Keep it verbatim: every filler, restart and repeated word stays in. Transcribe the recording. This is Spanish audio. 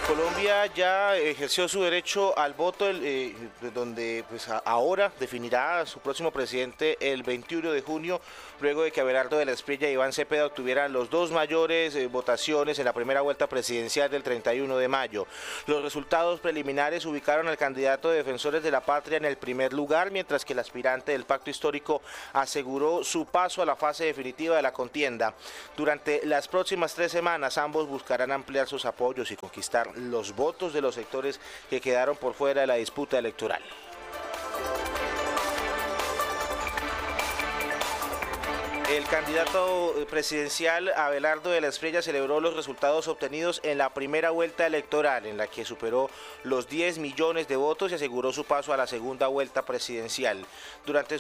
Colombia ya ejerció su derecho al voto, el, eh, donde pues, a, ahora definirá a su próximo presidente el veintiuno de junio, luego de que Abelardo de la Espriella y Iván Cepeda obtuvieran los dos mayores eh, votaciones en la primera vuelta presidencial del treinta y uno de mayo. Los resultados preliminares ubicaron al candidato de Defensores de la Patria en el primer lugar, mientras que el aspirante del Pacto Histórico aseguró su paso a la fase definitiva de la contienda. Durante las próximas tres semanas, ambos buscarán ampliar sus apoyos y conquistar los votos de los sectores que quedaron por fuera de la disputa electoral. El candidato presidencial Abelardo de la Espriella celebró los resultados obtenidos en la primera vuelta electoral, en la que superó los diez millones de votos y aseguró su paso a la segunda vuelta presidencial. Durante